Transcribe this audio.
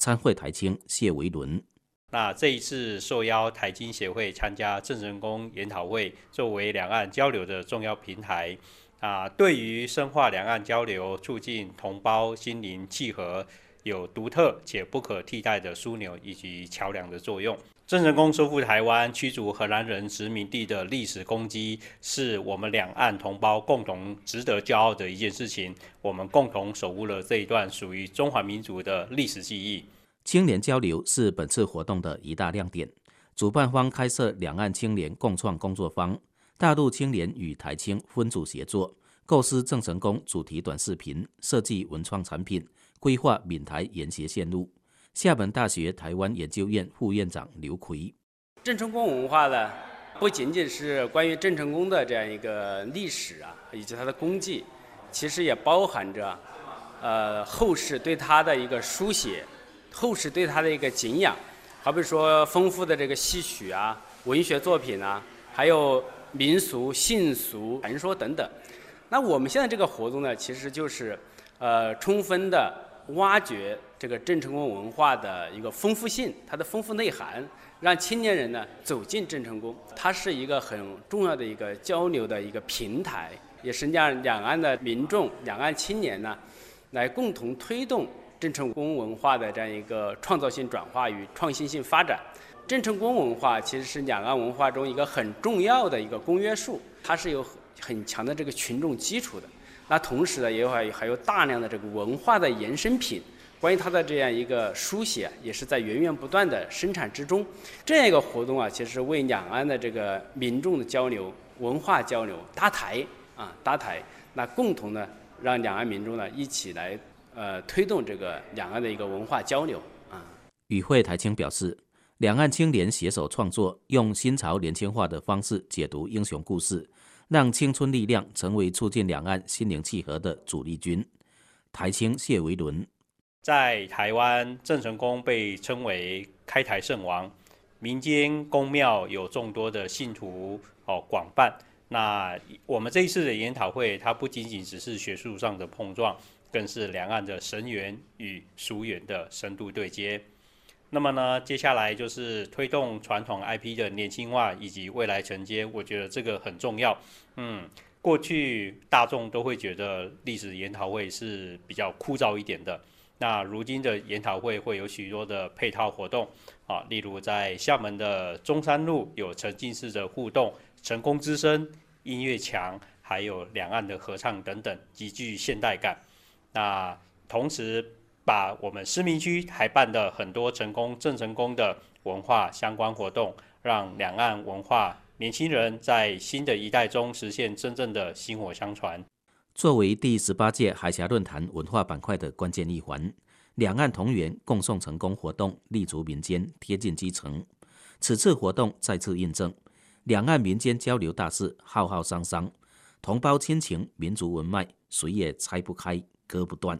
参会台青谢维伦。 那这一次受邀台青协会参加郑成功研讨会，作为两岸交流的重要平台，对于深化两岸交流、促进同胞心灵契合，有独特且不可替代的枢纽以及桥梁的作用。郑成功收复台湾、驱逐荷兰人殖民地的历史功绩，是我们两岸同胞共同值得骄傲的一件事情。我们共同守护了这一段属于中华民族的历史记忆。 青年交流是本次活动的一大亮点。主办方开设两岸青年共创工作坊，大陆青年与台青分组协作，构思郑成功主题短视频，设计文创产品，规划闽台研学线路。厦门大学台湾研究院副院长刘奎： 郑成功文化呢，不仅仅是关于郑成功的这样一个历史以及他的功绩，其实也包含着后世对他的一个书写，后世对他的一个敬仰。好比说丰富的这个戏曲文学作品还有民俗、信俗、传说等等。那我们现在这个活动呢，其实就是充分的挖掘这个郑成功文化的一个丰富性，它的丰富内涵，让青年人呢走进郑成功。它是一个很重要的一个交流的一个平台，也是让两岸的民众、两岸青年呢，来共同推动郑成功文化的这样一个创造性转化与创新性发展。郑成功文化其实是两岸文化中一个很重要的一个公约数，它是有很强的这个群众基础的。那同时呢，还有大量的这个文化的衍生品，关于它的这样一个书写，也是在源源不断的生产之中。这样一个活动其实为两岸的这个民众的交流、文化交流搭台，那共同呢让两岸民众呢一起来推动这个两岸的一个文化交流与会台青表示，两岸青年携手创作，用新潮年轻化的方式解读英雄故事，让青春力量成为促进两岸心灵契合的主力军。台青谢维伦： 在台湾，郑成功被称为开台圣王，民间宫庙有众多的信徒广泛。那我们这一次的研讨会，它不仅仅只是学术上的碰撞，更是两岸的神缘与俗缘的深度对接。那么呢，接下来就是推动传统 IP 的年轻化以及未来承接，我觉得这个很重要。过去大众都会觉得历史研讨会是比较枯燥一点的，那如今的研讨会会有许多的配套活动例如在厦门的中山路有沉浸式的互动、成功之声、音乐墙，还有两岸的合唱等等，极具现代感。那同时把我们市民区还办的很多郑成功的文化相关活动，让两岸文化年轻人在新的一代中实现真正的薪火相传。 作为第18届海峡论坛文化板块的关键一环，两岸同源共颂成功活动立足民间，贴近基层。此次活动再次印证，两岸民间交流大事浩浩汤汤，同胞亲情、民族文脉，谁也拆不开、割不断。